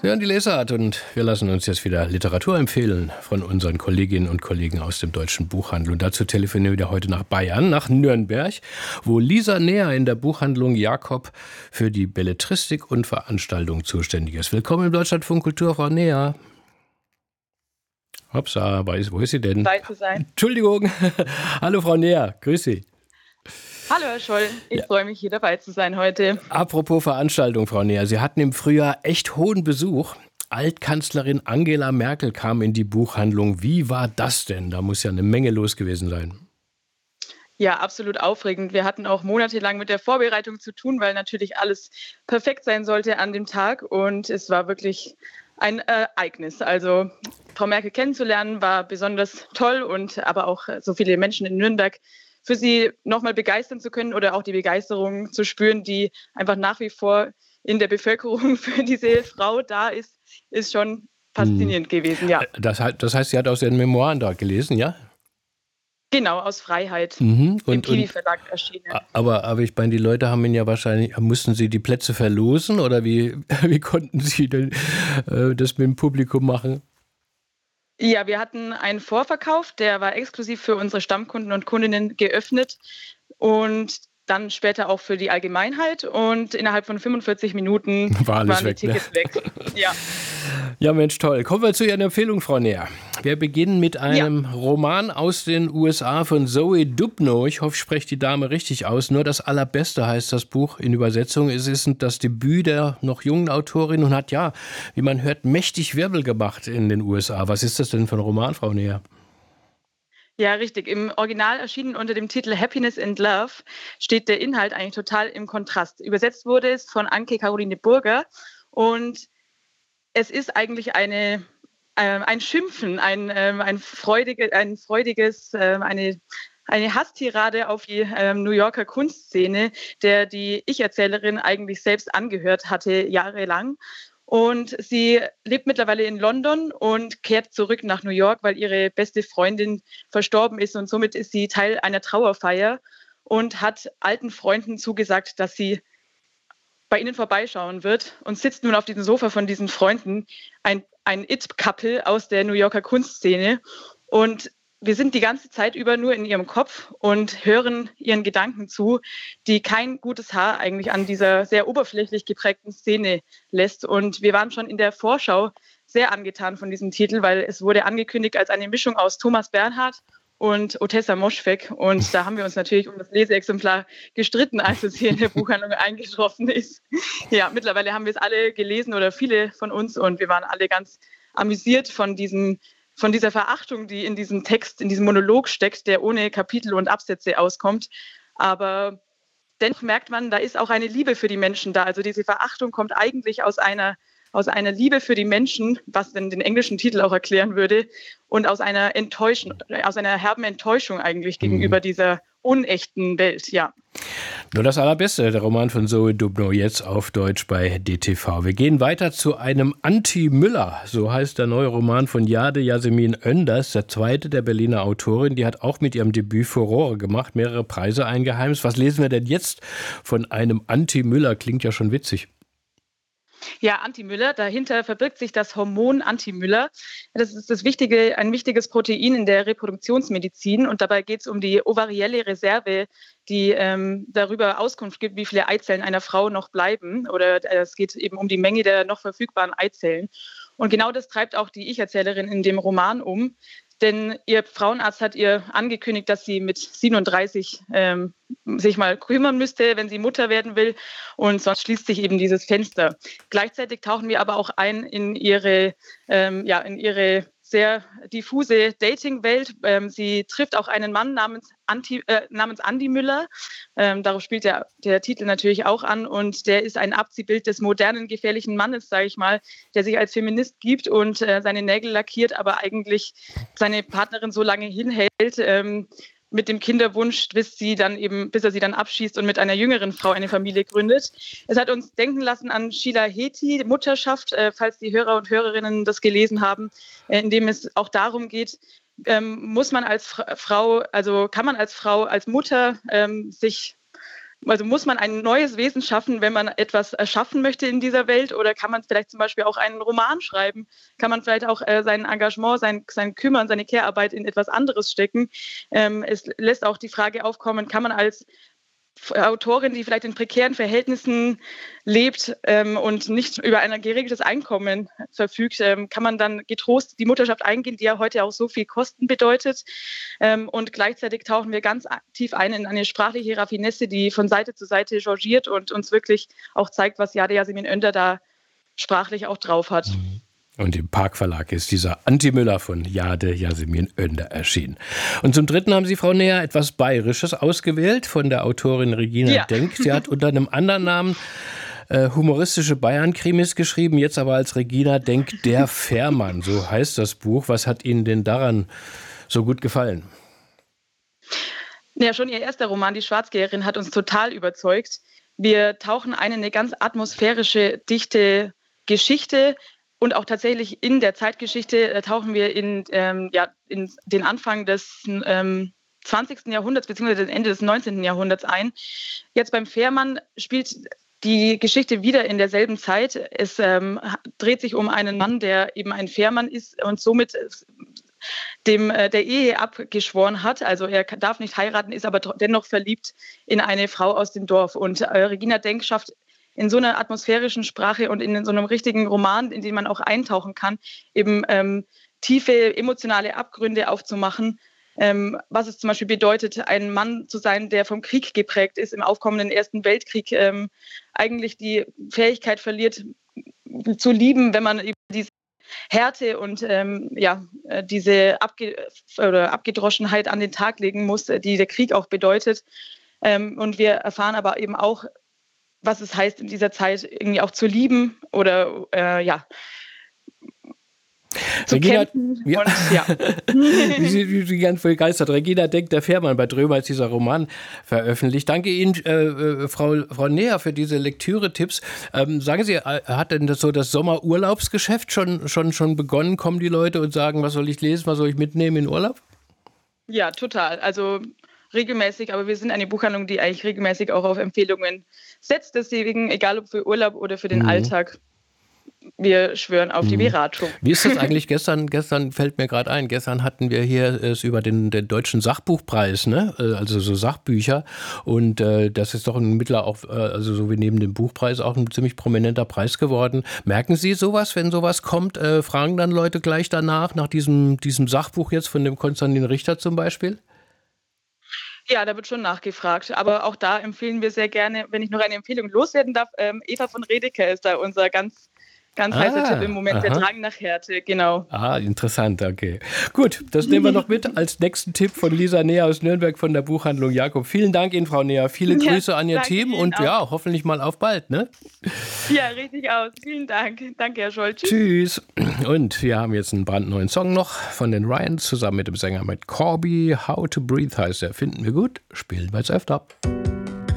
Ja, die Lesart und wir lassen uns jetzt wieder Literatur empfehlen von unseren Kolleginnen und Kollegen aus dem Deutschen Buchhandel. Und dazu telefonieren wir heute nach Bayern, nach Nürnberg, wo Lisa Neher in der Buchhandlung Jakob für die Belletristik und Veranstaltung zuständig ist. Willkommen im Deutschlandfunk Kultur, Frau Neher. Hopsa, wo ist sie denn? Dabei zu sein. Entschuldigung. Hallo Frau Neher, grüß Sie. Hallo Herr Scholl, ich freue mich, hier dabei zu sein heute. Apropos Veranstaltung, Frau Neher, Sie hatten im Frühjahr echt hohen Besuch. Altkanzlerin Angela Merkel kam in die Buchhandlung. Wie war das denn? Da muss ja eine Menge los gewesen sein. Ja, absolut aufregend. Wir hatten auch monatelang mit der Vorbereitung zu tun, weil natürlich alles perfekt sein sollte an dem Tag. Und es war wirklich ein Ereignis. Also Frau Merkel kennenzulernen war besonders toll und aber auch so viele Menschen in Nürnberg für sie nochmal begeistern zu können oder auch die Begeisterung zu spüren, die einfach nach wie vor in der Bevölkerung für diese Frau da ist schon faszinierend gewesen, ja. Das heißt, sie hat aus Ihren Memoiren da gelesen, ja? Genau, aus Freiheit, Mhm. im Kiwi-Verlag erschienen. Aber ich meine, die Leute haben ihn ja wahrscheinlich, mussten sie die Plätze verlosen oder wie konnten sie denn das mit dem Publikum machen? Ja, wir hatten einen Vorverkauf, der war exklusiv für unsere Stammkunden und Kundinnen geöffnet und dann später auch für die Allgemeinheit. Und innerhalb von 45 Minuten War alles waren die weg, ne? Tickets weg. Ja. Ja, Mensch, toll. Kommen wir zu Ihren Empfehlungen, Frau Neher. Wir beginnen mit einem Roman aus den USA von Zoe Dubnow. Ich hoffe, ich spreche die Dame richtig aus. Nur das Allerbeste heißt das Buch in Übersetzung. Es ist das Debüt der noch jungen Autorin und hat, ja, wie man hört, mächtig Wirbel gemacht in den USA. Was ist das denn für ein Roman, Frau Neher? Ja, richtig. Im Original erschienen unter dem Titel Happiness and Love steht der Inhalt eigentlich total im Kontrast. Übersetzt wurde es von Anke Caroline Burger und es ist eigentlich ein Schimpfen, eine Hasstirade auf die New Yorker Kunstszene, der die Ich-Erzählerin eigentlich selbst angehört hatte, jahrelang. Und sie lebt mittlerweile in London und kehrt zurück nach New York, weil ihre beste Freundin verstorben ist. Und somit ist sie Teil einer Trauerfeier und hat alten Freunden zugesagt, dass sie bei ihnen vorbeischauen wird und sitzt nun auf diesem Sofa von diesen Freunden, ein It-Couple aus der New Yorker Kunstszene. Und wir sind die ganze Zeit über nur in ihrem Kopf und hören ihren Gedanken zu, die kein gutes Haar eigentlich an dieser sehr oberflächlich geprägten Szene lässt. Und wir waren schon in der Vorschau sehr angetan von diesem Titel, weil es wurde angekündigt als eine Mischung aus Thomas Bernhard und Otessa Moschweg. Und da haben wir uns natürlich um das Leseexemplar gestritten, als es hier in der Buchhandlung eingetroffen ist. Ja, mittlerweile haben wir es alle gelesen oder viele von uns und wir waren alle ganz amüsiert von dieser Verachtung, die in diesem Text, in diesem Monolog steckt, der ohne Kapitel und Absätze auskommt. Aber dennoch merkt man, da ist auch eine Liebe für die Menschen da. Also diese Verachtung kommt eigentlich aus einer Liebe für die Menschen, was denn den englischen Titel auch erklären würde, und aus einer herben Enttäuschung eigentlich gegenüber dieser unechten Welt, ja. Nur das Allerbeste, der Roman von Zoe Dubnow, jetzt auf Deutsch bei DTV. Wir gehen weiter zu einem Anti-Müller. So heißt der neue Roman von Jade Yasemin Önders, der zweite der Berliner Autorin. Die hat auch mit ihrem Debüt Furore gemacht, mehrere Preise eingeheimst. Was lesen wir denn jetzt von einem Anti-Müller? Klingt ja schon witzig. Ja, Antimüller, dahinter verbirgt sich das Hormon Antimüller. Das ist ein wichtiges Protein in der Reproduktionsmedizin und dabei geht es um die ovarielle Reserve, die darüber Auskunft gibt, wie viele Eizellen einer Frau noch bleiben, oder es geht eben um die Menge der noch verfügbaren Eizellen. Und genau das treibt auch die Ich-Erzählerin in dem Roman um. Denn ihr Frauenarzt hat ihr angekündigt, dass sie mit 37 sich mal kümmern müsste, wenn sie Mutter werden will. Und sonst schließt sich eben dieses Fenster. Gleichzeitig tauchen wir aber auch ein in ihre sehr diffuse Dating-Welt. Sie trifft auch einen Mann namens Andi Müller. Darauf spielt der Titel natürlich auch an. Und der ist ein Abziehbild des modernen, gefährlichen Mannes, sage ich mal, der sich als Feminist gibt und seine Nägel lackiert, aber eigentlich seine Partnerin so lange hinhält, mit dem Kinderwunsch, bis er sie dann abschießt und mit einer jüngeren Frau eine Familie gründet. Es hat uns denken lassen an Sheila Heti, Mutterschaft, falls die Hörer und Hörerinnen das gelesen haben, in dem es auch darum geht, kann man als Frau, als Mutter sich Also muss man ein neues Wesen schaffen, wenn man etwas erschaffen möchte in dieser Welt? Oder kann man vielleicht zum Beispiel auch einen Roman schreiben? Kann man vielleicht auch sein Engagement, sein Kümmern, seine Care-Arbeit in etwas anderes stecken? Es lässt auch die Frage aufkommen, kann man als Autorin, die vielleicht in prekären Verhältnissen lebt und nicht über ein geregeltes Einkommen verfügt, kann man dann getrost die Mutterschaft eingehen, die ja heute auch so viel Kosten bedeutet. Und gleichzeitig tauchen wir ganz aktiv ein in eine sprachliche Raffinesse, die von Seite zu Seite changiert und uns wirklich auch zeigt, was Jade Yasemin Önder da sprachlich auch drauf hat. Und im Park Verlag ist dieser Anti-Müller von Jade Yasemin Önder erschienen. Und zum Dritten haben Sie, Frau Neher, etwas Bayerisches ausgewählt von der Autorin Regina Denk. Sie hat unter einem anderen Namen humoristische Bayern-Krimis geschrieben, jetzt aber als Regina Denk der Fährmann, so heißt das Buch. Was hat Ihnen denn daran so gut gefallen? Ja, schon ihr erster Roman, Die Schwarzgeherin, hat uns total überzeugt. Wir tauchen ein in eine ganz atmosphärische, dichte Geschichte. Und auch tatsächlich in der Zeitgeschichte tauchen wir in den Anfang des 20. Jahrhunderts bzw. das Ende des 19. Jahrhunderts ein. Jetzt beim Fährmann spielt die Geschichte wieder in derselben Zeit. Es dreht sich um einen Mann, der eben ein Fährmann ist und somit der Ehe abgeschworen hat. Also er darf nicht heiraten, ist aber dennoch verliebt in eine Frau aus dem Dorf. Und Regina Denk schafft in so einer atmosphärischen Sprache und in so einem richtigen Roman, in den man auch eintauchen kann, eben tiefe emotionale Abgründe aufzumachen, was es zum Beispiel bedeutet, ein Mann zu sein, der vom Krieg geprägt ist, im aufkommenden Ersten Weltkrieg eigentlich die Fähigkeit verliert, zu lieben, wenn man eben diese Härte und diese Abgedroschenheit an den Tag legen muss, die der Krieg auch bedeutet. Und wir erfahren aber eben auch, was es heißt, in dieser Zeit irgendwie auch zu lieben oder zu Regina, kämpfen. Ja. Und, ja. Sie ganz begeistert. Regina Denk, der Fährmann, bei Drömer ist dieser Roman veröffentlicht. Danke Ihnen, Frau Neher, für diese Lektüre-Tipps. Sagen Sie, hat denn das Sommerurlaubsgeschäft schon begonnen? Kommen die Leute und sagen, was soll ich lesen, was soll ich mitnehmen in Urlaub? Ja, total. Also regelmäßig, aber wir sind eine Buchhandlung, die eigentlich regelmäßig auch auf Empfehlungen setzt. Deswegen, egal ob für Urlaub oder für den Alltag, wir schwören auf die Beratung. Wie ist das eigentlich gestern fällt mir gerade ein, gestern hatten wir hier es über den Deutschen Sachbuchpreis, ne? Also so Sachbücher, und das ist doch ein mittler auch, also so wie neben dem Buchpreis auch ein ziemlich prominenter Preis geworden. Merken Sie sowas, wenn sowas kommt, fragen dann Leute gleich danach, nach diesem Sachbuch jetzt von dem Konstantin Richter zum Beispiel? Ja, da wird schon nachgefragt. Aber auch da empfehlen wir sehr gerne, wenn ich noch eine Empfehlung loswerden darf, Eva von Redeker ist da unser ganz heißer Tipp im Moment, der Drang nach Härte, genau. Ah, interessant, okay. Gut, das nehmen wir noch mit als nächsten Tipp von Lisa Neher aus Nürnberg von der Buchhandlung Jakob. Vielen Dank Ihnen, Frau Neher. Viele Grüße an Ihr Team und ja, hoffentlich mal auf bald, ne? Ja, richtig aus. Vielen Dank. Danke, Herr Scholz. Tschüss. Und wir haben jetzt einen brandneuen Song noch von den Ryans zusammen mit dem Sänger Matt Corby. How to Breathe heißt er. Finden wir gut, spielen wir jetzt öfter.